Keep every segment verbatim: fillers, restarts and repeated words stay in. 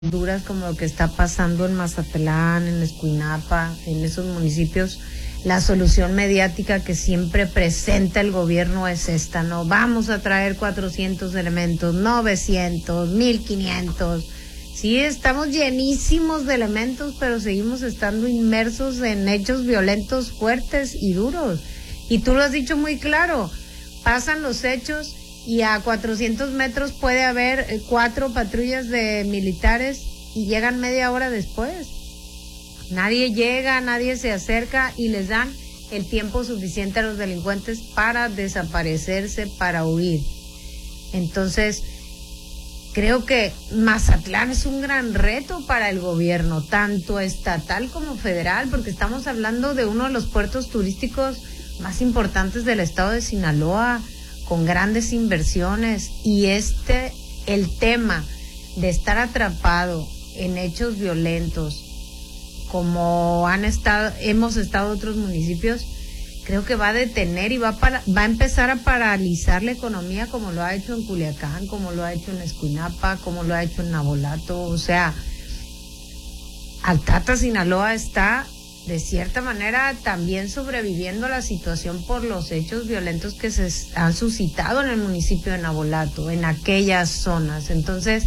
duras como lo que está pasando en Mazatlán, en Escuinapa, en esos municipios, la solución mediática que siempre presenta el gobierno es esta, ¿no? Vamos a traer cuatrocientos elementos, novecientos, mil quinientos. Sí, estamos llenísimos de elementos, pero seguimos estando inmersos en hechos violentos fuertes y duros. Y tú lo has dicho muy claro, pasan los hechos y a cuatrocientos metros puede haber cuatro patrullas de militares y llegan media hora después. Nadie llega, nadie se acerca y les dan el tiempo suficiente a los delincuentes para desaparecerse, para huir. Entonces, creo que Mazatlán es un gran reto para el gobierno, tanto estatal como federal, porque estamos hablando de uno de los puertos turísticos más importantes del estado de Sinaloa, con grandes inversiones, y este, el tema de estar atrapado en hechos violentos, como han estado, hemos estado otros municipios, creo que va a detener y va a, para, va a empezar a paralizar la economía, como lo ha hecho en Culiacán, como lo ha hecho en Escuinapa, como lo ha hecho en Navolato. O sea, Altata, Sinaloa está de cierta manera también sobreviviendo a la situación por los hechos violentos que se han suscitado en el municipio de Navolato, en aquellas zonas. Entonces,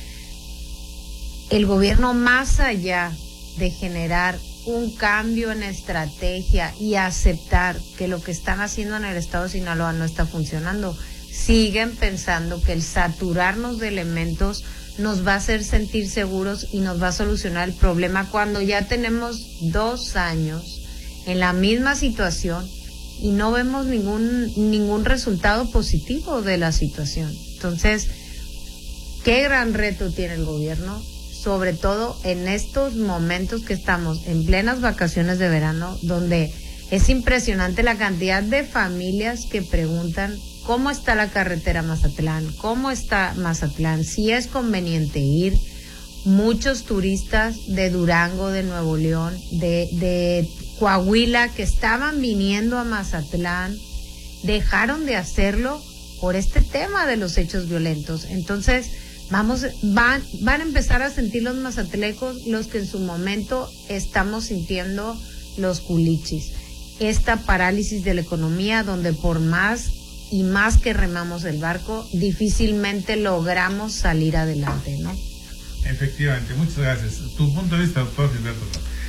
el gobierno, más allá de generar un cambio en estrategia y aceptar que lo que están haciendo en el estado de Sinaloa no está funcionando, siguen pensando que el saturarnos de elementos nos va a hacer sentir seguros y nos va a solucionar el problema, cuando ya tenemos dos años en la misma situación y no vemos ningún ningún resultado positivo de la situación. Entonces, qué gran reto tiene el gobierno, sobre todo en estos momentos que estamos en plenas vacaciones de verano, donde es impresionante la cantidad de familias que preguntan cómo está la carretera Mazatlán, cómo está Mazatlán, si es conveniente ir. Muchos turistas de Durango, de Nuevo León, de, de Coahuila, que estaban viniendo a Mazatlán, dejaron de hacerlo por este tema de los hechos violentos. Entonces, vamos, van, van a empezar a sentir los mazatlecos los que en su momento estamos sintiendo los culichis. Esta parálisis de la economía, donde por más y más que remamos el barco, difícilmente logramos salir adelante, ¿no? Efectivamente, muchas gracias. Tu punto de vista, doctor Gilberto.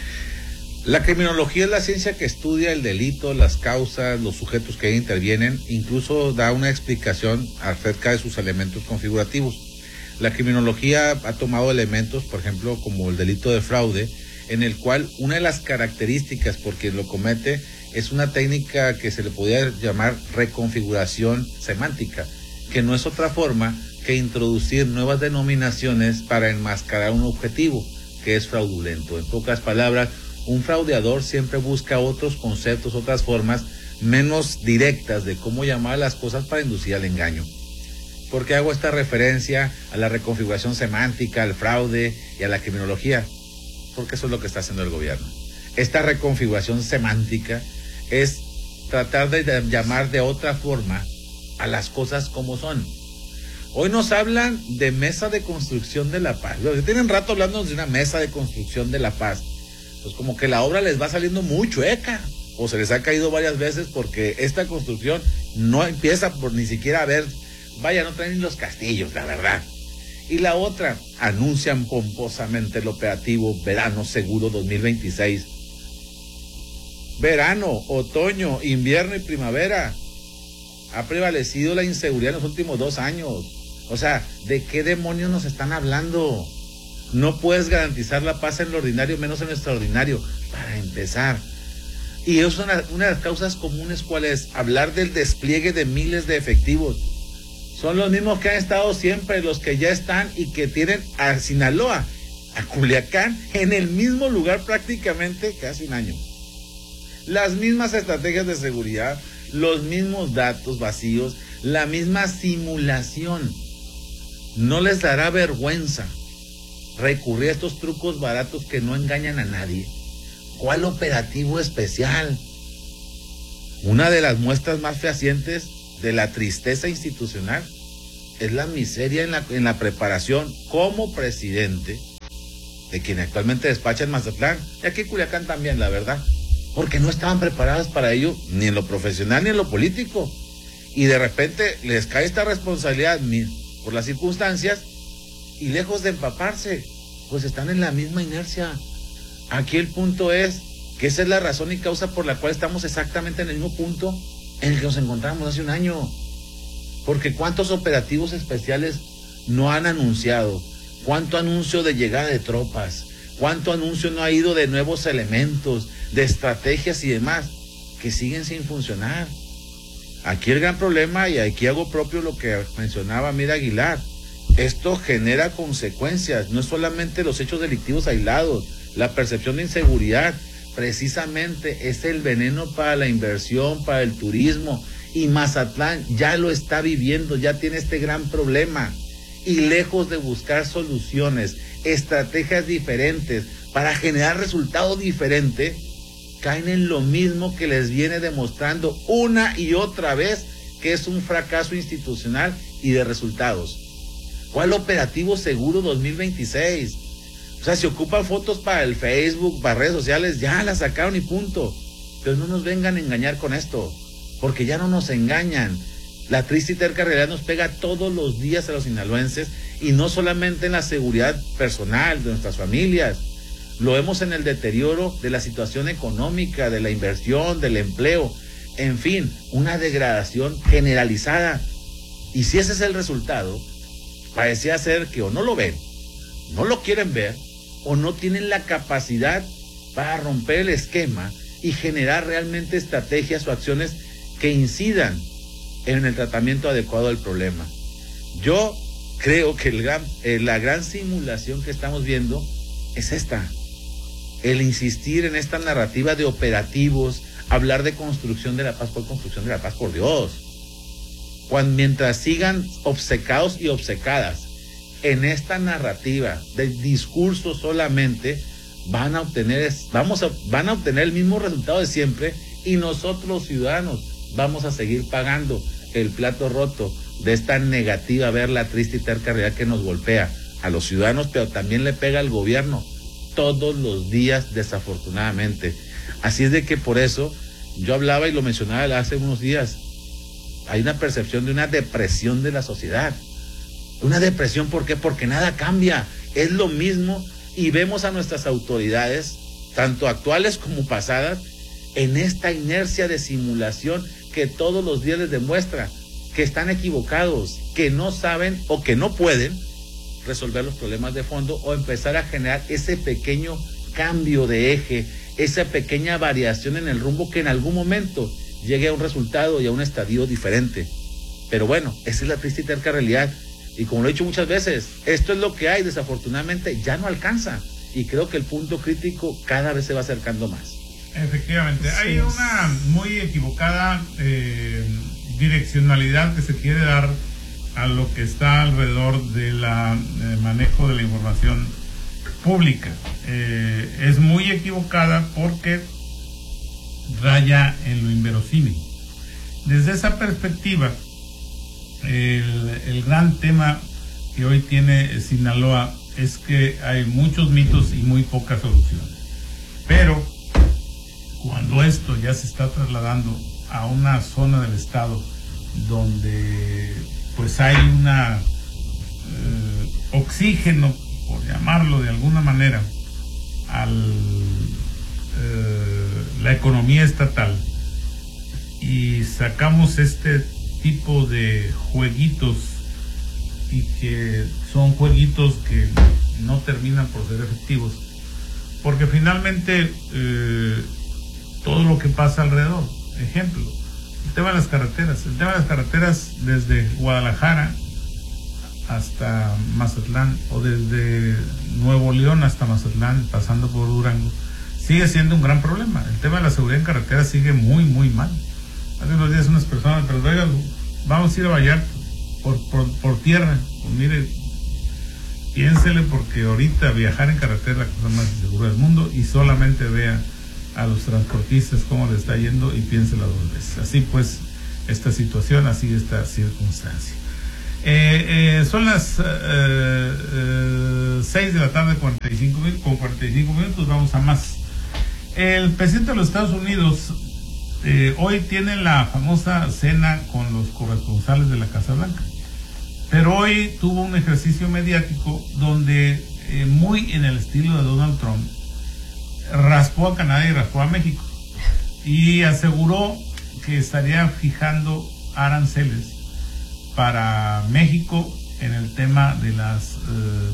La criminología es la ciencia que estudia el delito, las causas, los sujetos que intervienen, incluso da una explicación acerca de sus elementos configurativos. La criminología ha tomado elementos, por ejemplo, como el delito de fraude, en el cual una de las características por quien lo comete es una técnica que se le podría llamar reconfiguración semántica, que no es otra forma que introducir nuevas denominaciones para enmascarar un objetivo, que es fraudulento. En pocas palabras, un fraudeador siempre busca otros conceptos, otras formas menos directas de cómo llamar las cosas para inducir al engaño. ¿Por qué hago esta referencia a la reconfiguración semántica, al fraude y a la criminología? Porque eso es lo que está haciendo el gobierno. Esta reconfiguración semántica es tratar de llamar de otra forma a las cosas como son. Hoy nos hablan de mesa de construcción de la paz. Tienen rato hablando de una mesa de construcción de la paz. Pues como que la obra les va saliendo muy chueca, o se les ha caído varias veces, porque esta construcción no empieza por ni siquiera a ver, vaya, no traen ni los castillos, la verdad. Y la otra, anuncian pomposamente el operativo Verano Seguro dos mil veintiséis. Verano, otoño, invierno y primavera. Ha prevalecido la inseguridad en los últimos dos años. O sea, ¿de qué demonios nos están hablando? No puedes garantizar la paz en lo ordinario, menos en lo extraordinario, para empezar. Y eso es una, una de las causas comunes, ¿cuál es? Hablar del despliegue de miles de efectivos. Son los mismos que han estado siempre, los que ya están y que tienen a Sinaloa, a Culiacán, en el mismo lugar prácticamente que hace un año. Las mismas estrategias de seguridad, los mismos datos vacíos, la misma simulación. No les dará vergüenza recurrir a estos trucos baratos que no engañan a nadie. ¿Cuál operativo especial? Una de las muestras más fehacientes de la tristeza institucional es la miseria en la, en la preparación como presidente de quien actualmente despacha en Mazatlán, y aquí en Culiacán también, la verdad, porque no estaban preparadas para ello, ni en lo profesional ni en lo político, y de repente les cae esta responsabilidad por las circunstancias, y lejos de empaparse, pues están en la misma inercia. Aquí el punto es que esa es la razón y causa por la cual estamos exactamente en el mismo punto en el que nos encontramos hace un año. Porque ¿cuántos operativos especiales no han anunciado? ¿Cuánto anuncio de llegada de tropas? ¿Cuánto anuncio no ha ido de nuevos elementos, de estrategias y demás, que siguen sin funcionar? Aquí el gran problema, y aquí hago propio lo que mencionaba Mira Aguilar, esto genera consecuencias, no es solamente los hechos delictivos aislados, la percepción de inseguridad, precisamente es el veneno para la inversión, para el turismo, y Mazatlán ya lo está viviendo, ya tiene este gran problema, y lejos de buscar soluciones, estrategias diferentes para generar resultados diferentes, caen en lo mismo que les viene demostrando una y otra vez que es un fracaso institucional y de resultados. ¿Cuál operativo seguro dos mil veintiséis? O sea, si ocupan fotos para el Facebook, para redes sociales, ya las sacaron y punto. Pero no nos vengan a engañar con esto, porque ya no nos engañan. La triste y terca realidad nos pega todos los días a los sinaloenses, y no solamente en la seguridad personal de nuestras familias. Lo vemos en el deterioro de la situación económica, de la inversión, del empleo. En fin, una degradación generalizada. Y si ese es el resultado, parecía ser que o no lo ven, no lo quieren ver, o no tienen la capacidad para romper el esquema y generar realmente estrategias o acciones que incidan en el tratamiento adecuado del problema. Yo creo que el gran, eh, la gran simulación que estamos viendo es esta, el insistir en esta narrativa de operativos, hablar de construcción de la paz por construcción de la paz, por Dios. Cuando, mientras sigan obcecados y obcecadas en esta narrativa de discurso solamente, van a obtener, vamos a, van a obtener el mismo resultado de siempre, y nosotros los ciudadanos vamos a seguir pagando el plato roto de esta negativa a ver la triste y terca realidad que nos golpea a los ciudadanos, pero también le pega al gobierno todos los días, desafortunadamente. Así es de que por eso yo hablaba y lo mencionaba hace unos días, hay una percepción de una depresión de la sociedad. Una depresión, ¿por qué? Porque nada cambia, es lo mismo, y vemos a nuestras autoridades, tanto actuales como pasadas, en esta inercia de simulación que todos los días les demuestra que están equivocados, que no saben o que no pueden resolver los problemas de fondo o empezar a generar ese pequeño cambio de eje, esa pequeña variación en el rumbo que en algún momento llegue a un resultado y a un estadio diferente. Pero bueno, esa es la triste y terca realidad. Y como lo he dicho muchas veces, esto es lo que hay, desafortunadamente ya no alcanza. Y creo que el punto crítico cada vez se va acercando más. Efectivamente, hay una muy equivocada eh, direccionalidad que se quiere dar a lo que está alrededor del eh, manejo de la información pública. Eh, es muy equivocada porque raya en lo inverosímil. Desde esa perspectiva, el, el gran tema que hoy tiene Sinaloa es que hay muchos mitos y muy pocas soluciones. Pero cuando esto ya se está trasladando a una zona del estado donde pues hay una eh, oxígeno, por llamarlo de alguna manera, al eh, la economía estatal, y sacamos este tipo de jueguitos, y que son jueguitos que no terminan por ser efectivos, porque finalmente eh, todo lo que pasa alrededor, ejemplo, el tema de las carreteras, el tema de las carreteras desde Guadalajara hasta Mazatlán, o desde Nuevo León hasta Mazatlán, pasando por Durango, sigue siendo un gran problema. El tema de la seguridad en carretera sigue muy, muy mal. Hace unos días unas personas, pero oigan, vamos a ir a Vallarta por, por, por tierra. Pues mire, piénsele, porque ahorita viajar en carretera es la cosa más insegura del mundo, y solamente vea a los transportistas cómo les está yendo y piénselo dos veces. Así pues, esta situación, así esta circunstancia. Eh, eh, son las eh, eh, seis de la tarde, cuarenta y cinco minutos, con cuarenta y cinco minutos, vamos a más. El presidente de los Estados Unidos eh, hoy tiene la famosa cena con los corresponsales de la Casa Blanca, pero hoy tuvo un ejercicio mediático donde, eh, muy en el estilo de Donald Trump, raspó a Canadá y raspó a México y aseguró que estaría fijando aranceles para México en el tema de las eh,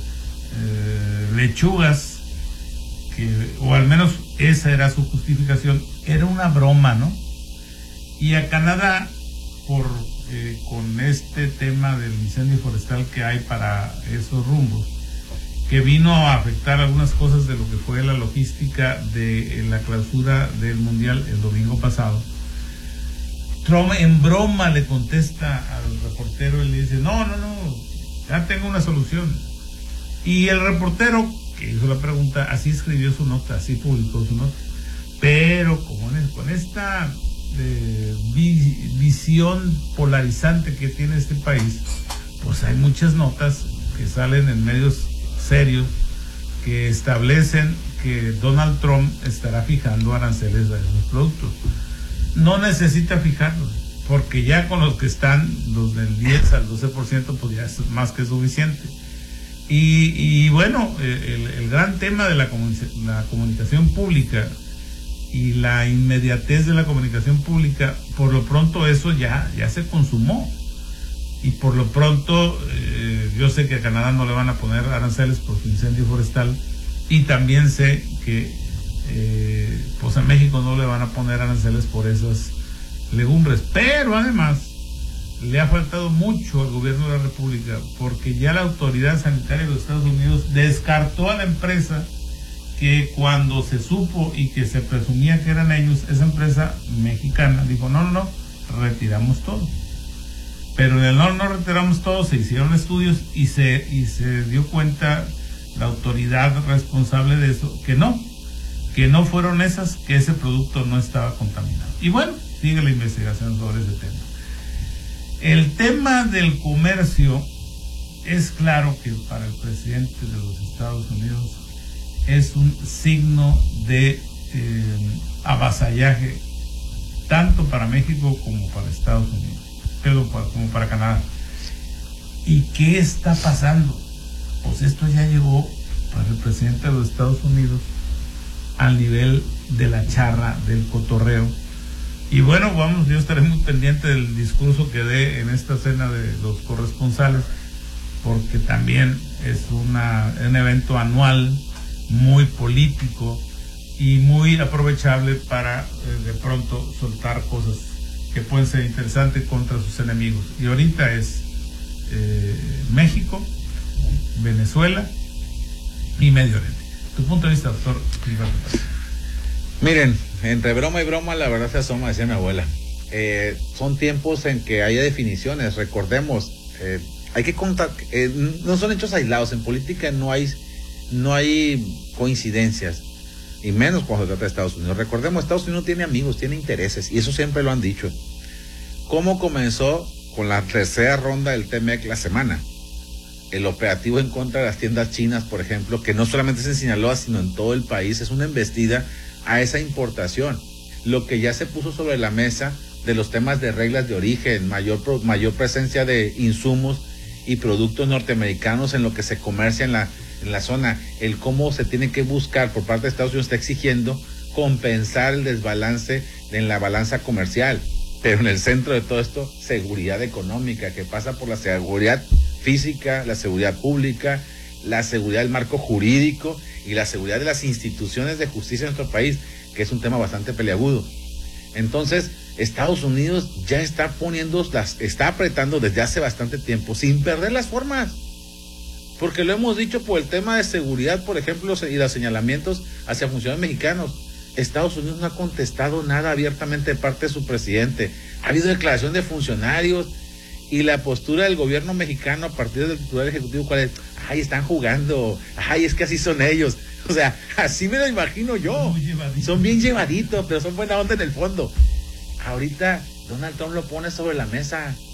eh, lechugas, que, o al menos esa era su justificación. Era una broma, ¿no? Y a Canadá, por eh, con este tema del incendio forestal que hay para esos rumbos, que vino a afectar algunas cosas de lo que fue la logística de la clausura del Mundial el domingo pasado, Trump en broma le contesta al reportero y le dice, no, no, no, ya tengo una solución. Y el reportero que hizo la pregunta, así escribió su nota, así publicó su nota. Pero como con esta eh, vi, visión polarizante que tiene este país, pues hay muchas notas que salen en medios serios que establecen que Donald Trump estará fijando aranceles a esos productos. No necesita fijarlos, porque ya con los que están, los del diez al doce por ciento, pues ya es más que suficiente. Y, y bueno, el, el gran tema de la, comunic- la comunicación pública y la inmediatez de la comunicación pública, por lo pronto eso ya, ya se consumó. Y por lo pronto, eh, yo sé que a Canadá no le van a poner aranceles por su incendio forestal, y también sé que Eh, pues a México no le van a poner aranceles por esas legumbres, pero además le ha faltado mucho al gobierno de la República, porque ya la autoridad sanitaria de los Estados Unidos descartó a la empresa que, cuando se supo y que se presumía que eran ellos, esa empresa mexicana dijo no, no, no, retiramos todo. Pero en el no, no retiramos todo, se hicieron estudios y se, y se dio cuenta la autoridad responsable de eso, que no, que no fueron esas, que ese producto no estaba contaminado. Y bueno, sigue la investigación sobre ese tema. El tema del comercio, es claro que para el presidente de los Estados Unidos es un signo de eh, avasallaje, tanto para México como para Estados Unidos, pero para, como para Canadá. ¿Y qué está pasando? Pues esto ya llegó para el presidente de los Estados Unidos al nivel de la charra, del cotorreo. Y bueno, vamos, yo estaré muy pendiente del discurso que dé en esta cena de los corresponsales, porque también es una, un evento anual muy político y muy aprovechable para eh, de pronto soltar cosas que pueden ser interesantes contra sus enemigos. Y ahorita es eh, México, Venezuela y Medio Oriente. Tu punto de vista, doctor. Miren, entre broma y broma, la verdad se asoma, decía mi abuela. Eh, son tiempos en que haya definiciones. Recordemos, eh, hay que contar, eh, no son hechos aislados. En política no hay, no hay coincidencias, y menos cuando se trata de Estados Unidos. Recordemos, Estados Unidos tiene amigos, tiene intereses, y eso siempre lo han dicho. ¿Cómo comenzó con la tercera ronda del T M E C la semana? El operativo en contra de las tiendas chinas, por ejemplo, que no solamente es en Sinaloa, sino en todo el país, es una embestida a esa importación. Lo que ya se puso sobre la mesa de los temas de reglas de origen, mayor, mayor presencia de insumos y productos norteamericanos en lo que se comercia en la, en la zona, el cómo se tiene que buscar por parte de Estados Unidos, está exigiendo compensar el desbalance en la balanza comercial. Pero en el centro de todo esto, seguridad económica, que pasa por la seguridad física, la seguridad pública, la seguridad del marco jurídico y la seguridad de las instituciones de justicia en nuestro país, que es un tema bastante peliagudo. Entonces, Estados Unidos ya está poniendo, las, está apretando desde hace bastante tiempo, sin perder las formas. Porque lo hemos dicho por el tema de seguridad, por ejemplo, y los señalamientos hacia funcionarios mexicanos. Estados Unidos no ha contestado nada abiertamente de parte de su presidente. Ha habido declaración de funcionarios, y la postura del gobierno mexicano a partir del titular ejecutivo, ¿cuál es? Ay, están jugando, ay, es que así son ellos. O sea, así me lo imagino yo. Son bien llevaditos, pero son buena onda en el fondo. Ahorita Donald Trump lo pone sobre la mesa.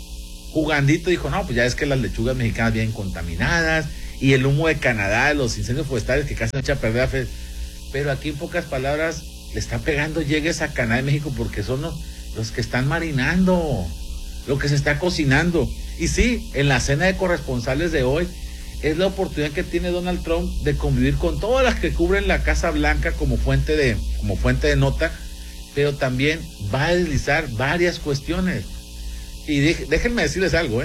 jugandito dijo, no, pues ya es que las lechugas mexicanas vienen contaminadas, y el humo de Canadá, los incendios forestales que casi no echa a perder, pero aquí en pocas palabras le está pegando llegues a Canadá y México porque son los, los que están marinando, lo que se está cocinando. Y sí, en la cena de corresponsales de hoy es la oportunidad que tiene Donald Trump de convivir con todas las que cubren la Casa Blanca como fuente de, como fuente de nota, pero también va a deslizar varias cuestiones. Y de, déjenme decirles algo, ¿eh?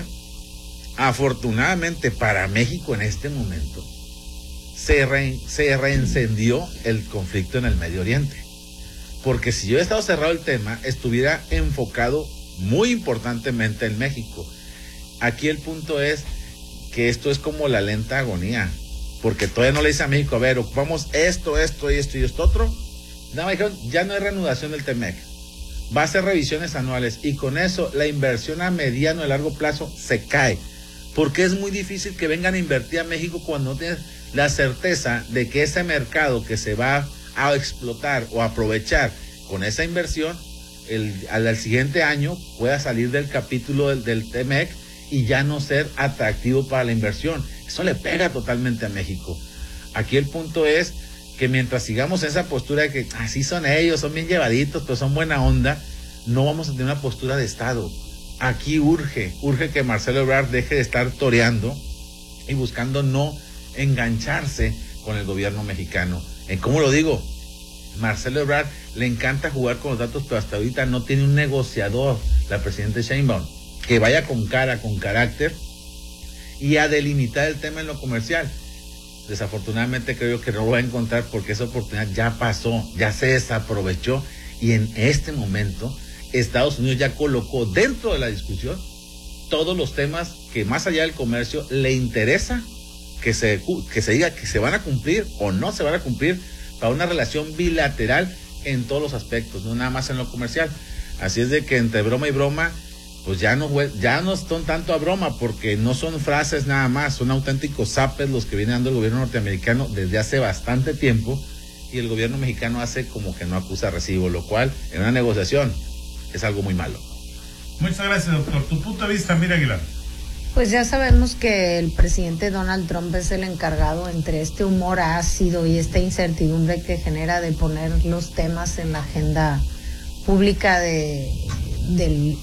Afortunadamente para México en este momento se, re, se reencendió el conflicto en el Medio Oriente. Porque si yo hubiera estado cerrado el tema, estuviera enfocado muy importantemente en México. Aquí el punto es que esto es como la lenta agonía, porque todavía no le dice a México, a ver, ocupamos esto, esto y esto y esto otro. Nada más dijeron, ya no hay reanudación del T-M E C. Va a hacer revisiones anuales y con eso la inversión a mediano y largo plazo se cae. Porque es muy difícil que vengan a invertir a México cuando no tienes la certeza de que ese mercado que se va a explotar o aprovechar con esa inversión, el, al, al siguiente año pueda salir del capítulo del, del T M E C y ya no ser atractivo para la inversión. Eso le pega totalmente a México. Aquí el punto es que mientras sigamos esa postura de que así son ellos, son bien llevaditos, pero son buena onda, no vamos a tener una postura de Estado. Aquí urge, urge que Marcelo Ebrard deje de estar toreando y buscando no engancharse con el gobierno mexicano. ¿Cómo lo digo? Marcelo Ebrard le encanta jugar con los datos, pero hasta ahorita no tiene un negociador, la presidenta Sheinbaum, que vaya con cara, con carácter y a delimitar el tema en lo comercial. Desafortunadamente creo que no lo va a encontrar porque esa oportunidad ya pasó, ya se desaprovechó y en este momento Estados Unidos ya colocó dentro de la discusión todos los temas que más allá del comercio le interesa que se, que se diga que se van a cumplir o no se van a cumplir para una relación bilateral en todos los aspectos, no nada más en lo comercial. Así es de que entre broma y broma, pues ya no, ya no son tanto a broma, porque no son frases nada más, son auténticos zapes los que viene dando el gobierno norteamericano desde hace bastante tiempo, y el gobierno mexicano hace como que no acusa recibo, lo cual en una negociación es algo muy malo. Muchas gracias, doctor. Tu punto de vista, Mira Aguilar. Pues ya sabemos que el presidente Donald Trump es el encargado entre este humor ácido y esta incertidumbre que genera de poner los temas en la agenda pública de, del,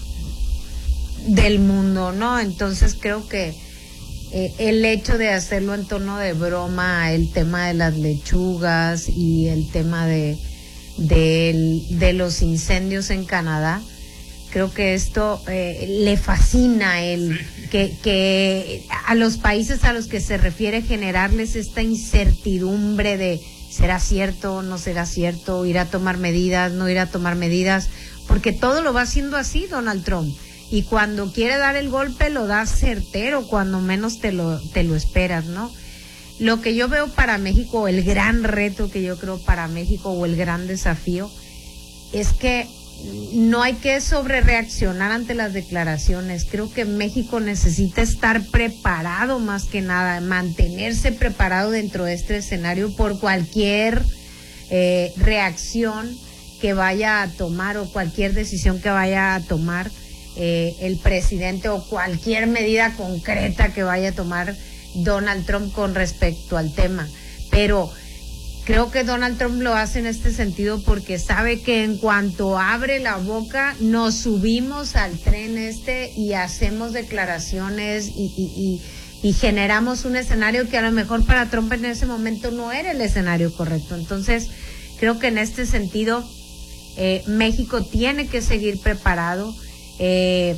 del mundo, ¿no? Entonces creo que eh, el hecho de hacerlo en tono de broma, el tema de las lechugas y el tema de, de, de los incendios en Canadá, creo que esto eh, le fascina a él, sí. que, que a los países a los que se refiere generarles esta incertidumbre de será cierto, no será cierto, irá a tomar medidas, no irá a tomar medidas, porque todo lo va haciendo así Donald Trump. Y cuando quiere dar el golpe lo da certero, cuando menos te lo, te lo esperas, ¿no? Lo que yo veo para México, el gran reto que yo creo para México o el gran desafío, es que no hay que sobrereaccionar ante las declaraciones. Creo que México necesita estar preparado más que nada, mantenerse preparado dentro de este escenario por cualquier eh, reacción que vaya a tomar o cualquier decisión que vaya a tomar eh, el presidente o cualquier medida concreta que vaya a tomar Donald Trump con respecto al tema. Pero creo que Donald Trump lo hace en este sentido porque sabe que en cuanto abre la boca nos subimos al tren este y hacemos declaraciones y, y, y, y generamos un escenario que a lo mejor para Trump en ese momento no era el escenario correcto. Entonces creo que en este sentido eh, México tiene que seguir preparado, eh,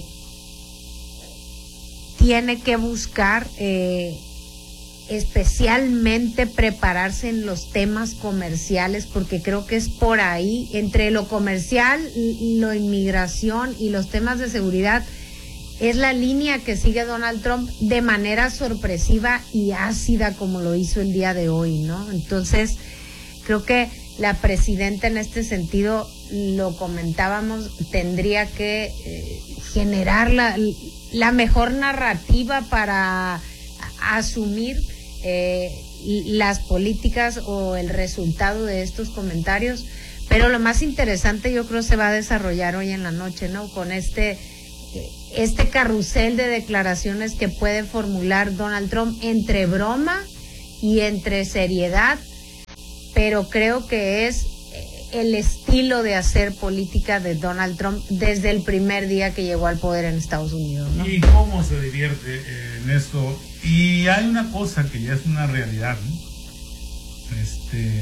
tiene que buscar eh, especialmente prepararse en los temas comerciales, porque creo que es por ahí, entre lo comercial, la inmigración y los temas de seguridad, es la línea que sigue Donald Trump de manera sorpresiva y ácida como lo hizo el día de hoy, ¿no? Entonces, creo que la presidenta en este sentido, lo comentábamos, tendría que eh, generar la, la mejor narrativa para asumir Eh, las políticas o el resultado de estos comentarios, pero lo más interesante yo creo se va a desarrollar hoy en la noche, ¿no? Con este este carrusel de declaraciones que puede formular Donald Trump entre broma y entre seriedad, pero creo que es el estilo de hacer política de Donald Trump desde el primer día que llegó al poder en Estados Unidos, ¿no? Y cómo se divierte en eso. Y hay una cosa que ya es una realidad, ¿no? Este,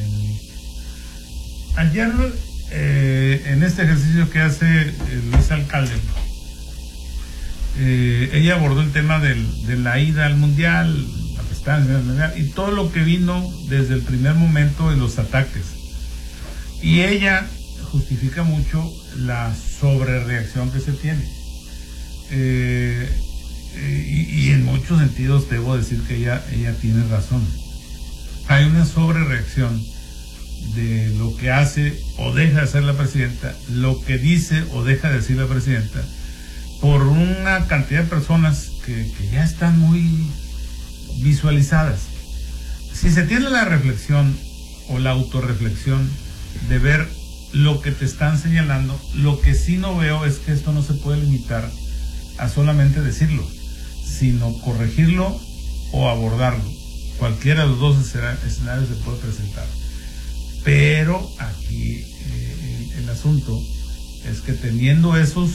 ayer eh, en este ejercicio que hace eh, Luis Alcalde, eh, ella abordó el tema del, de la ida al mundial, la prestancia del mundial y todo lo que vino desde el primer momento de los ataques. Y ella justifica mucho la sobrereacción que se tiene. Eh, eh, y, y en muchos sentidos debo decir que ella, ella tiene razón. Hay una sobrereacción de lo que hace o deja de hacer la presidenta, lo que dice o deja de decir la presidenta, por una cantidad de personas que, que ya están muy visualizadas. Si se tiene la reflexión o la autorreflexión de ver lo que te están señalando, lo que sí no veo es que esto no se puede limitar a solamente decirlo, sino corregirlo o abordarlo. Cualquiera de los dos escenarios se puede presentar. Pero aquí eh, el, el asunto es que teniendo esos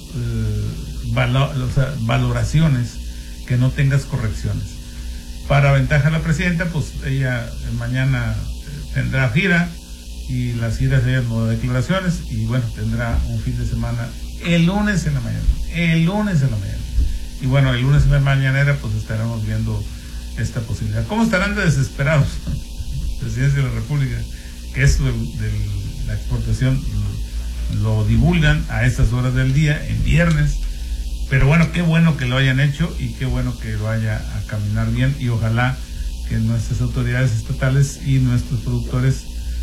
eh, valo, o sea, valoraciones, que no tengas correcciones. Para ventaja de la presidenta, pues ella mañana eh, tendrá gira, y las giras de ella no de declaraciones, y bueno, tendrá un fin de semana el lunes en la mañana, el lunes en la mañana. Y bueno, el lunes en la mañanera pues estaremos viendo esta posibilidad. ¿Cómo estarán de desesperados Presidencia de la República? Que eso de, de la exportación lo, lo divulgan a estas horas del día, en viernes, pero bueno, qué bueno que lo hayan hecho y qué bueno que vaya a caminar bien, y ojalá que nuestras autoridades estatales y nuestros productores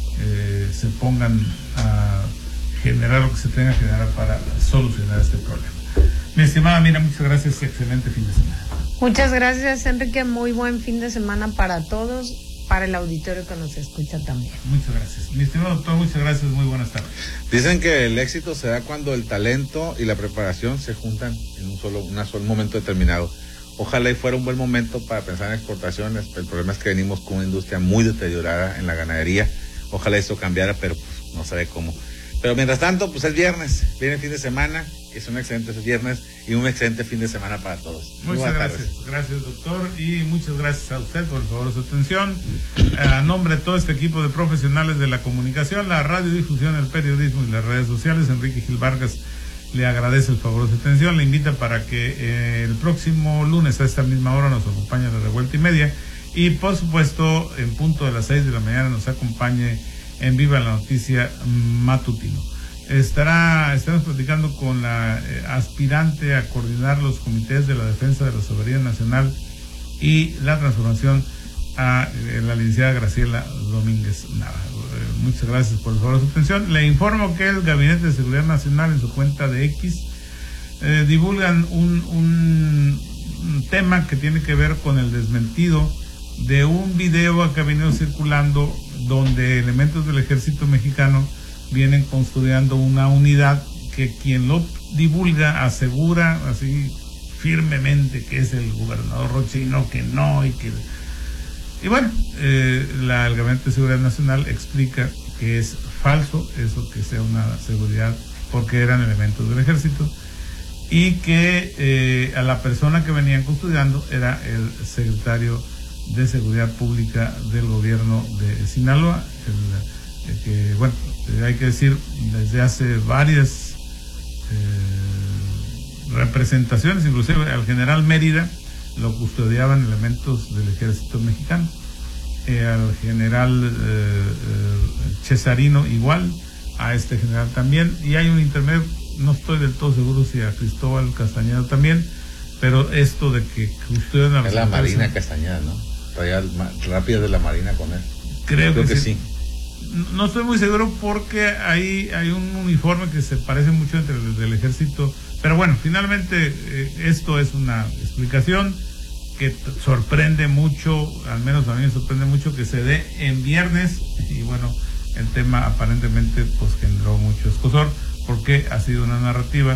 Eh, se pongan a generar lo que se tenga que generar para solucionar este problema. Mi estimada Mira, muchas gracias, excelente fin de semana. Muchas gracias, Enrique, muy buen fin de semana para todos, para el auditorio que nos escucha también. Muchas gracias. Mi estimado doctor, muchas gracias, muy buenas tardes. Dicen que el éxito se da cuando el talento y la preparación se juntan en un solo, un solo momento determinado. Ojalá y fuera un buen momento para pensar en exportaciones. El problema es que venimos con una industria muy deteriorada en la ganadería. Ojalá esto cambiara, pero pues, no sabe cómo. Pero mientras tanto, pues es viernes, viene el fin de semana, es un excelente viernes y un excelente fin de semana para todos. Muchas Muy gracias, tardes. gracias doctor, y muchas gracias a usted por el favor de su atención. A nombre de todo este equipo de profesionales de la comunicación, la radiodifusión, el periodismo y las redes sociales, Enrique Gil Vargas le agradece el favor de su atención, le invita para que eh, el próximo lunes a esta misma hora nos acompañe a la revuelta y media. Y por supuesto, en punto de las seis de la mañana nos acompañe en Viva la Noticia matutino. Estará, estaremos platicando con la eh, aspirante a coordinar los comités de la defensa de la soberanía nacional y la transformación, a eh, la licenciada Graciela Domínguez Nava. Eh, muchas gracias por el favor de su atención. Le informo que el Gabinete de Seguridad Nacional en su cuenta de X eh, divulgan un, un, un tema que tiene que ver con el desmentido de un video que ha venido circulando donde elementos del ejército mexicano vienen construyendo una unidad que quien lo divulga asegura así firmemente que es el gobernador Rochino, que no, y que y bueno, eh, la, el Gabinete de Seguridad Nacional explica que es falso eso, que sea una seguridad, porque eran elementos del ejército, y que eh, a la persona que venían custodiando era el secretario de Seguridad Pública del gobierno de Sinaloa, el, el que, bueno, hay que decir, desde hace varias eh, representaciones, inclusive al general Mérida lo custodiaban elementos del ejército mexicano, eh, al general eh, eh, Cesarino igual, a este general también, y hay un intermedio, no estoy del todo seguro si a Cristóbal Castañeda también, pero esto de que custodian a los... Es la Marina Castañeda, ¿no? Traía rápidas de la Marina con él. Creo, Creo que, que sí. sí. No estoy muy seguro porque hay, hay un uniforme que se parece mucho entre el del ejército, pero bueno, finalmente eh, esto es una explicación que sorprende mucho, al menos a mí me sorprende mucho que se dé en viernes, y bueno, el tema aparentemente pues generó mucho escozor porque ha sido una narrativa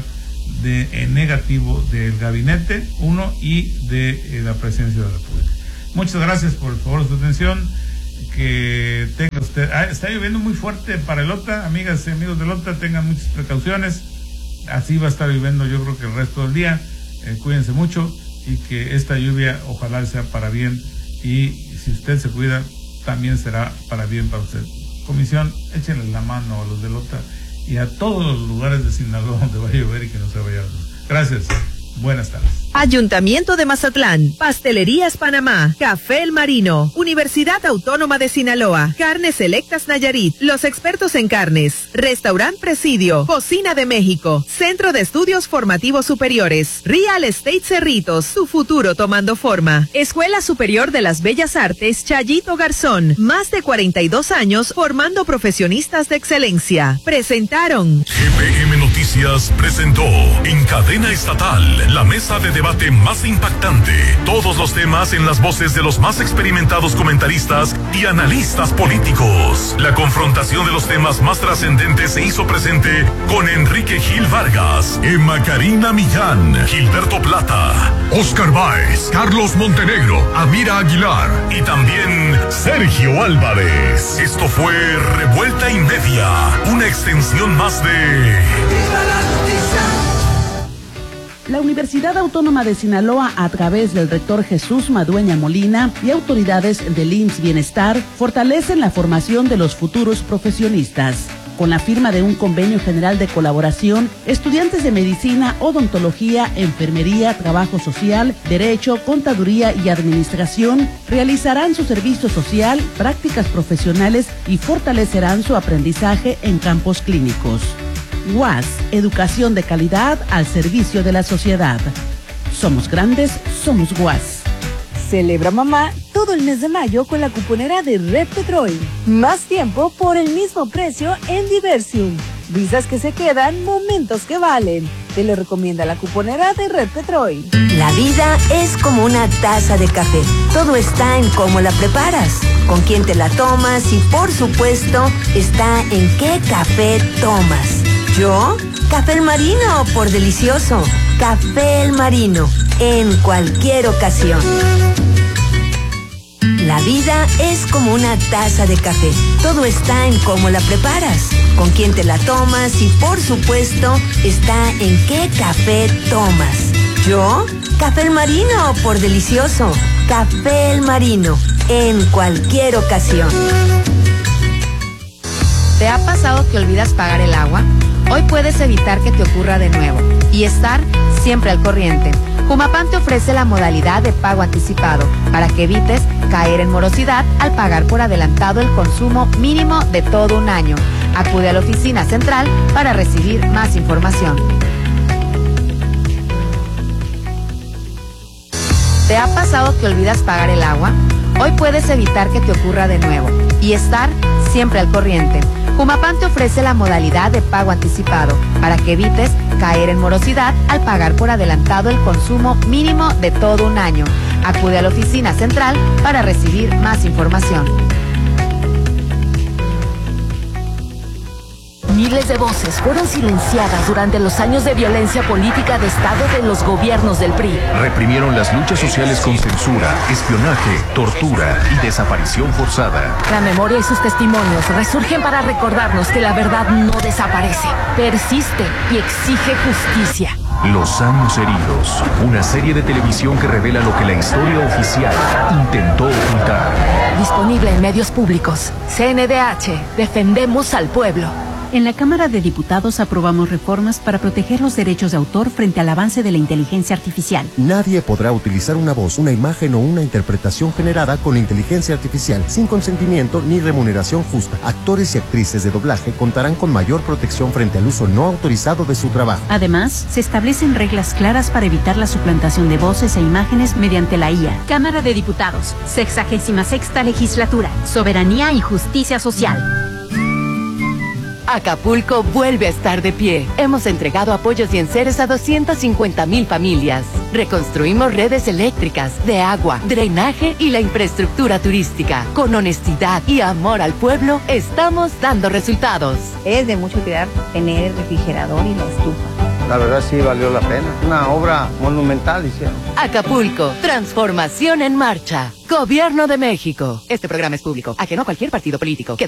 de en negativo del gabinete, uno, y de eh, la presidencia de la República. Muchas gracias por el favor de su atención. Que tenga usted, ah, está lloviendo muy fuerte para Elota, amigas y amigos de Elota, tengan muchas precauciones. Así va a estar lloviendo yo creo que el resto del día. Eh, cuídense mucho y que esta lluvia ojalá sea para bien, y si usted se cuida también será para bien para usted. Comisión, échenle la mano a los de Elota y a todos los lugares de Sinaloa donde va a llover y que no se vaya a luz. Gracias, buenas tardes. Ayuntamiento de Mazatlán, Pastelerías Panamá, Café El Marino, Universidad Autónoma de Sinaloa, Carnes Selectas Nayarit, los expertos en carnes, Restaurant Presidio, Cocina de México, Centro de Estudios Formativos Superiores, Real Estate Cerritos, su futuro tomando forma, Escuela Superior de las Bellas Artes Chayito Garzón, más de cuarenta y dos años formando profesionistas de excelencia. Presentaron G P M Noticias presentó en cadena estatal la mesa de debate más impactante. Todos los temas en las voces de los más experimentados comentaristas y analistas políticos. La confrontación de los temas más trascendentes se hizo presente con Enrique Gil Vargas, Emma Karina Millán, Gilberto Plata, Oscar Báez, Carlos Montenegro, Amira Aguilar y también Sergio Álvarez. Esto fue Revuelta y Media, una extensión más de ¡Viva la noticia! La Universidad Autónoma de Sinaloa, a través del rector Jesús Madueña Molina y autoridades del I M S S Bienestar, fortalecen la formación de los futuros profesionistas. Con la firma de un convenio general de colaboración, estudiantes de medicina, odontología, enfermería, trabajo social, derecho, contaduría y administración realizarán su servicio social, prácticas profesionales y fortalecerán su aprendizaje en campos clínicos. U A S, educación de calidad al servicio de la sociedad. Somos grandes, somos U A S. Celebra mamá todo el mes de mayo con la cuponera de Red Petrol. Más tiempo por el mismo precio en Diversium. Visas que se quedan, momentos que valen. Te lo recomienda la cuponera de Red Petrol. La vida es como una taza de café. Todo está en cómo la preparas, con quién te la tomas y por supuesto está en qué café tomas. ¿Yo? Café El Marino, por delicioso. Café El Marino, en cualquier ocasión. La vida es como una taza de café. Todo está en cómo la preparas, con quién te la tomas y por supuesto está en qué café tomas. ¿Yo? Café El Marino, por delicioso. Café El Marino, en cualquier ocasión. ¿Te ha pasado que olvidas pagar el agua? Hoy puedes evitar que te ocurra de nuevo y estar siempre al corriente. Jumapam te ofrece la modalidad de pago anticipado para que evites caer en morosidad al pagar por adelantado el consumo mínimo de todo un año. Acude a la oficina central para recibir más información. ¿Te ha pasado que olvidas pagar el agua? Hoy puedes evitar que te ocurra de nuevo y estar siempre al corriente. Jumapam te ofrece la modalidad de pago anticipado para que evites caer en morosidad al pagar por adelantado el consumo mínimo de todo un año. Acude a la oficina central para recibir más información. Miles de voces fueron silenciadas durante los años de violencia política de Estado de los gobiernos del P R I. Reprimieron las luchas sociales con censura, espionaje, tortura y desaparición forzada. La memoria y sus testimonios resurgen para recordarnos que la verdad no desaparece, persiste y exige justicia. Los años heridos, una serie de televisión que revela lo que la historia oficial intentó ocultar. Disponible en medios públicos. C N D H, defendemos al pueblo. En la Cámara de Diputados aprobamos reformas para proteger los derechos de autor frente al avance de la inteligencia artificial. Nadie podrá utilizar una voz, una imagen o una interpretación generada con inteligencia artificial sin consentimiento ni remuneración justa. Actores y actrices de doblaje contarán con mayor protección frente al uso no autorizado de su trabajo. Además, se establecen reglas claras para evitar la suplantación de voces e imágenes mediante la I A. Cámara de Diputados, sexagésima sexta legislatura, soberanía y justicia social. Acapulco vuelve a estar de pie. Hemos entregado apoyos y enseres a doscientas cincuenta mil familias. Reconstruimos redes eléctricas, de agua, drenaje y la infraestructura turística. Con honestidad y amor al pueblo, estamos dando resultados. Es de mucho cuidar tener el refrigerador y la estufa. la verdad sí valió la pena. Una obra monumental hicieron. Acapulco, transformación en marcha. Gobierno de México. Este programa es público, ajeno a cualquier partido político.